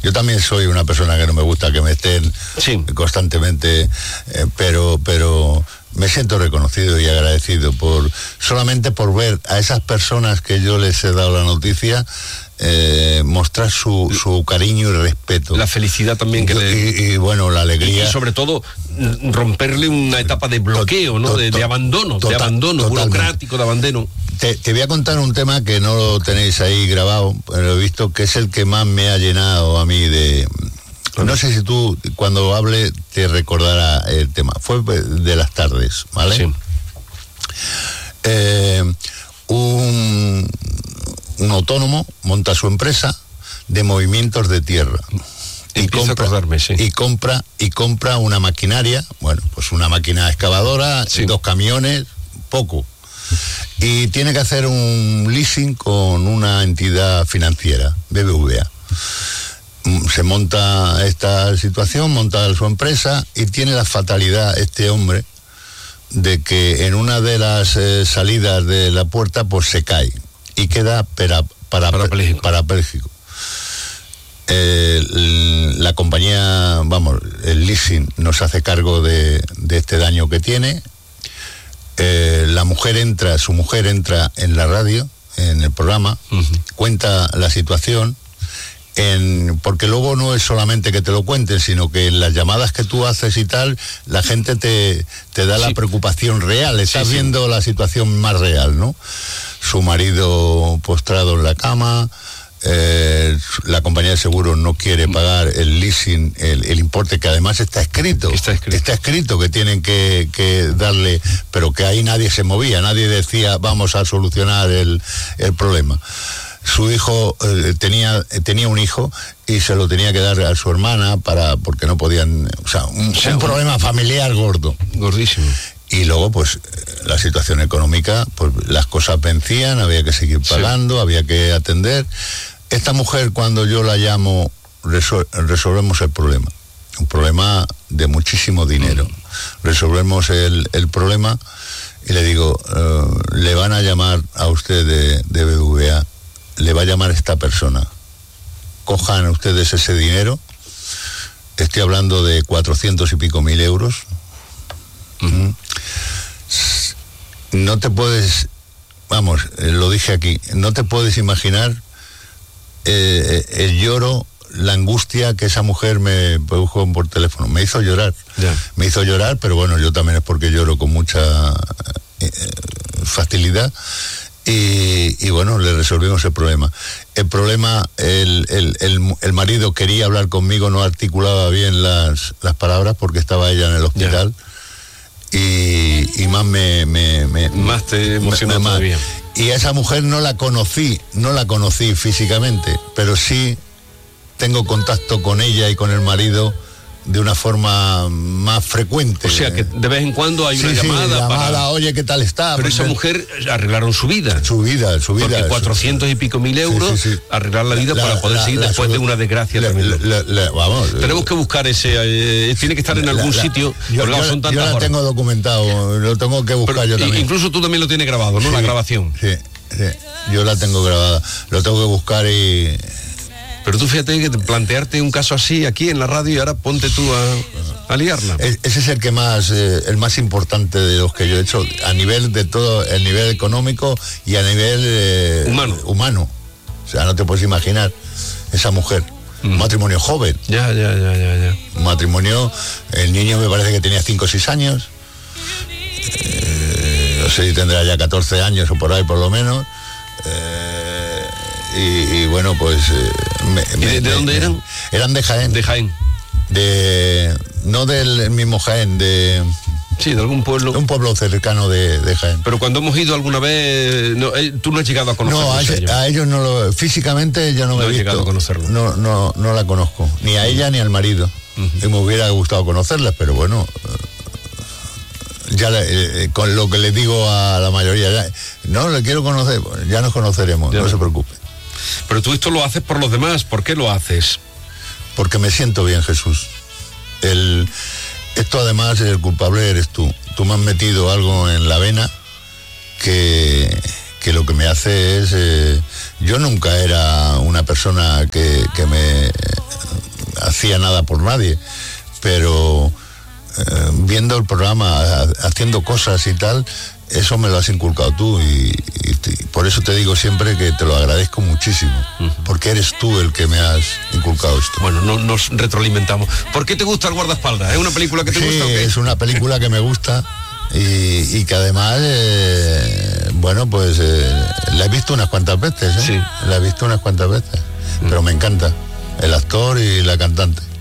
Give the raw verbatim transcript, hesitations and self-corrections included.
Yo también soy una persona que no me gusta que me estén sí. constantemente, eh, pero, pero me siento reconocido y agradecido por solamente por ver a esas personas que yo les he dado la noticia. Eh, mostrar su, su cariño y respeto. La felicidad también que y, le... y, y bueno, la alegría. Y, y sobre todo romperle una etapa de bloqueo, ¿no? De, de abandono, total, de abandono totalmente. burocrático, de abandono. Te, te voy a contar un tema que no lo tenéis ahí grabado, pero he visto que es el que más me ha llenado a mí de... No sé si tú, cuando hable, te recordará el tema. Fue de las tardes, ¿vale? Sí. Eh, un... un autónomo monta su empresa de movimientos de tierra y compra, sí. y compra y compra una maquinaria, bueno, pues una máquina excavadora, sí. dos camiones, poco, y tiene que hacer un leasing con una entidad financiera, B B V A. Se monta esta situación, monta su empresa y tiene la fatalidad este hombre de que en una de las eh, salidas de la puerta pues se cae y queda para, para, parapléjico. parapléjico. Eh, la compañía, vamos, el leasing nos hace cargo de, de este daño que tiene. Eh, la mujer entra, su mujer entra en la radio, en el programa, uh-huh. cuenta la situación, en, porque luego no es solamente que te lo cuenten, sino que en las llamadas que tú haces y tal, la gente te, te da sí. la preocupación real, estás sí, viendo sí. la situación más real, ¿no? Su marido postrado en la cama, eh, la compañía de seguros no quiere pagar el leasing, el, el importe que además está escrito, está escrito, está escrito que tienen que, que darle, pero que ahí nadie se movía, nadie decía vamos a solucionar el, el problema. Su hijo eh, tenía tenía un hijo y se lo tenía que dar a su hermana para porque no podían, o sea, un, o sea, un problema familiar gordo, gordísimo. Y luego, pues, la situación económica, pues las cosas vencían, había que seguir pagando, sí. había que atender. Esta mujer, cuando yo la llamo, resol- resolvemos el problema. Un problema de muchísimo dinero. Mm. Resolvemos el, el problema y le digo, uh, le van a llamar a usted de, de B B V A, le va a llamar esta persona. Cojan ustedes ese dinero. Estoy hablando de cuatrocientos y pico mil euros. Uh-huh. No te puedes, vamos, eh, lo dije aquí, no te puedes imaginar eh, el lloro, la angustia que esa mujer me produjo por teléfono. Me hizo llorar, yeah. me hizo llorar, pero bueno, yo también es porque lloro con mucha eh, facilidad. Y, y bueno, le resolvimos el problema. El problema, el, el, el, el marido quería hablar conmigo, no articulaba bien las, las palabras porque estaba ella en el hospital. Yeah. Y, y más me, me, me más te emocionó me, todavía. Y a esa mujer no la conocí, no la conocí físicamente, pero sí tengo contacto con ella y con el marido de una forma más frecuente. O sea, que de vez en cuando hay sí, una sí, llamada, llamada para... oye, ¿qué tal está? Pero esa mujer arreglaron su vida. Su vida, su vida. Porque cuatrocientos y pico mil euros, sí, sí, sí. arreglar la vida la, para poder la, seguir la, después la, de una desgracia la, tremenda. La, la, vamos, tenemos que buscar ese, eh, tiene que estar en algún la, sitio. Yo, yo, son tantas yo la horas. Tengo documentado, lo tengo que buscar. Pero, yo también. Incluso tú también lo tienes grabado, ¿no? Sí, la grabación. Sí, sí, yo la tengo grabada. Lo tengo que buscar y... Pero tú fíjate que plantearte un caso así aquí en la radio y ahora ponte tú a, a liarla. Ese es el que más, eh, el más importante de los que yo he hecho, a nivel de todo, el nivel económico y a nivel eh, humano. humano. O sea, no te puedes imaginar esa mujer. Mm. Un matrimonio joven. Ya, ya, ya, ya, ya. Un matrimonio, el niño me parece que tenía cinco o seis años. Eh, no sé si tendrá ya catorce años o por ahí por lo menos. Eh, Y, y bueno, pues... Eh, me, ¿Y de, me, de dónde me, eran? Eran de Jaén. De Jaén. De... No del mismo Jaén, de... Sí, de algún pueblo. De un pueblo cercano de, de Jaén. Pero cuando hemos ido alguna vez, no, eh, tú no has llegado a conocerlos. No, a, ese, a ellos no lo... Físicamente yo no me no he visto. llegado a conocerlos. No, no, no la conozco. Ni a ella ni al marido. Uh-huh. Y me hubiera gustado conocerlas, pero bueno... Ya eh, con lo que le digo a la mayoría, ya, no le quiero conocer, ya nos conoceremos, ya no, no se preocupe. Pero tú esto lo haces por los demás, ¿por qué lo haces? Porque me siento bien, Jesús. El, esto además, el culpable eres tú. Tú me has metido algo en la vena que, que lo que me hace es... Eh, yo nunca era una persona que, que me hacía nada por nadie, pero eh, viendo el programa, haciendo cosas y tal, eso me lo has inculcado tú y, y, y por eso te digo siempre que te lo agradezco muchísimo, uh-huh. porque eres tú el que me has inculcado esto. Bueno, no, nos retroalimentamos. ¿Por qué te gusta El guardaespaldas? ¿Es una película que te sí, gusta o qué? Es una película que me gusta y, y que además, eh, bueno, pues eh, la he visto unas cuantas veces, ¿eh? Sí. La he visto unas cuantas veces, uh-huh. pero me encanta el actor y la cantante.